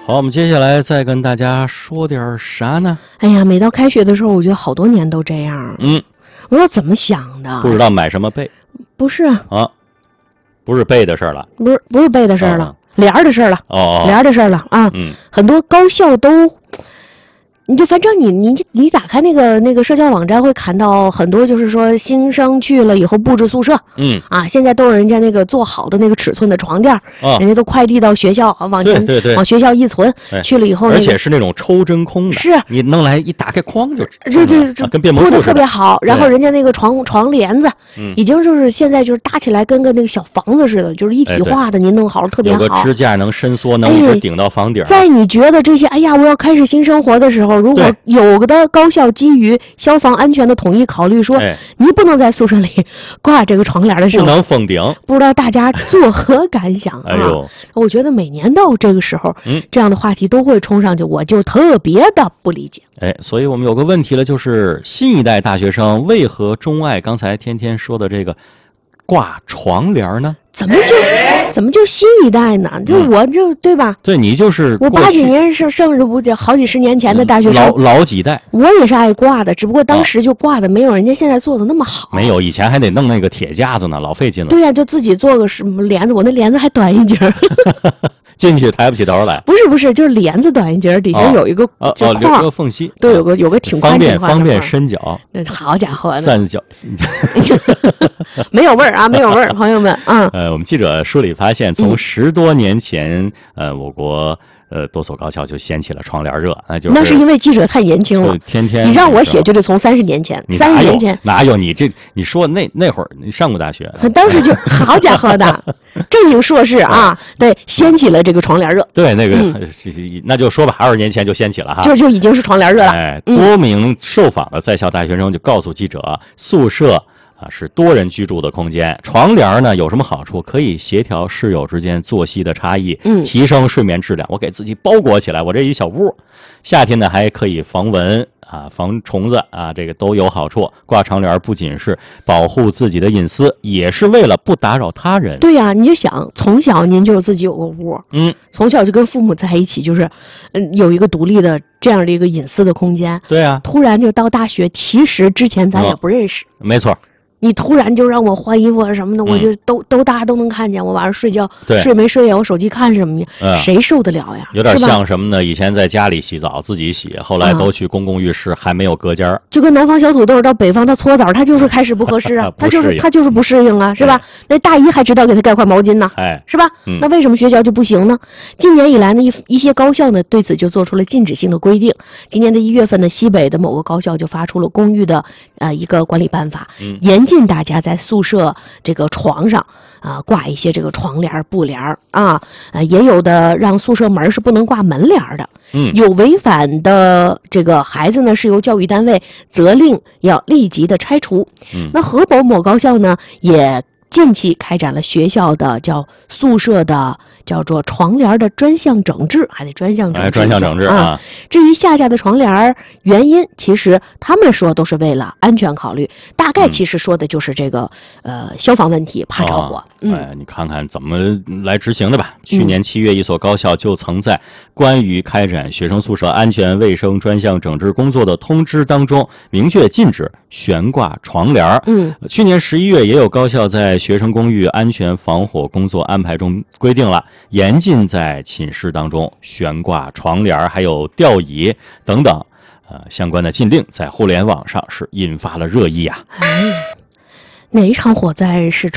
好，我们接下来再跟大家说点啥呢？ 哎呀，每到开学的时候，我觉得好多年都这样。我说怎么想的？ 不知道买什么被？ 不是啊，不是被的事了， 不是被的事了，帘儿的事了。帘儿的事了啊。很多高校都。你就反正你打开那个社交网站会看到很多，就是说新生去了以后布置宿舍，现在都是人家那个做好的那个尺寸的床垫，人家都快递到学校，往前往学校一存，去了以后， 而且是那种抽真空的， 是你弄来一打开框就对， 跟变魔术似的， 铺的特别好。然后人家那个床帘子，已经就是现在就是搭起来跟个那个小房子似的，就是一体化的，您弄好了特别好， 有个支架能伸缩，能一直顶到房顶。 在你觉得这些，哎呀，我要开始新生活的时候。如果有的高校基于消防安全的统一考虑说，你不能在宿舍里挂这个床帘的时候， 不能封顶， 不知道大家作何感想啊？我觉得每年到这个时候，这样的话题都会冲上去，我就特别的不理解。 所以我们有个问题了，就是新一代大学生为何钟爱刚才天天说的这个挂床帘呢？ 怎么就新一代呢？我对吧？ 对，你就是我80几年生日不就好几十年前的大学生， 老几代。 我也是爱挂的，只不过当时就挂的没有人家现在做的那么好。 没有，以前还得弄那个铁架子呢，老费劲了。 对呀，就自己做个什么帘子，我那帘子还短一截进去抬不起头来。 不是，就是帘子短一截，底下有一个留个缝隙， 对，有个挺宽挺宽的， 方便伸脚。 好家伙， 散脚。 没有味儿啊，没有味儿，朋友们啊。 我们记者梳理发现，从10多年前，我国多所高校就掀起了床帘热， 那是因为记者太年轻了， 天天你让我写就得从30年前，30年前哪有你你说那会儿你上过大学， 当时就好家伙的正经硕士啊，对，掀起了这个床帘热。 对，那个那就说吧，20年前就掀起了哈， 就已经是床帘热了。 多名受访的在校大学生就告诉记者，宿舍是多人居住的空间，床帘呢有什么好处？可以协调室友之间作息的差异，提升睡眠质量。我给自己包裹起来，我这一小屋，夏天呢还可以防蚊防虫子这个都有好处。挂床帘不仅是保护自己的隐私，也是为了不打扰他人。 对呀，你就想从小您就自己有个屋，从小就跟父母在一起，就是有一个独立的这样的一个隐私的空间。 对啊， 突然就到大学，其实之前咱也不认识。 没错。 你突然就让我换衣服啊什么的，我就大家都能看见。我晚上睡觉睡没睡呀？我手机看什么呀？谁受得了呀？ 有点像什么呢？以前在家里洗澡自己洗，后来都去公共浴室，还没有隔间。就跟南方小土豆到北方他搓澡，他就是开始不合适啊，他就是不适应啊，是吧？那大姨还知道给他盖块毛巾呢，是吧？那为什么学校就不行呢？今年以来呢，一些高校呢对此就做出了禁止性的规定。今年的1月份呢，西北的某个高校就发出了公寓的一个管理办法，严禁大家在宿舍这个床上挂一些这个床帘布帘也有的让宿舍门是不能挂门帘的。有违反的这个孩子呢，是由教育单位责令要立即的拆除。那河北某高校呢，也近期开展了学校的叫宿舍的叫做床帘的专项整治，还得专项整治啊。至于下架的床帘原因，其实他们说都是为了安全考虑，大概其实说的就是这个消防问题，怕着火。 你看看怎么来执行的吧。去年7月，一所高校就曾在关于开展学生宿舍安全卫生专项整治工作的通知当中明确禁止悬挂床帘。去年11月，也有高校在学生公寓安全防火工作安排中规定了严禁在寝室当中悬挂床帘，还有吊椅等等，相关的禁令在互联网上是引发了热议啊。 哪一场火灾是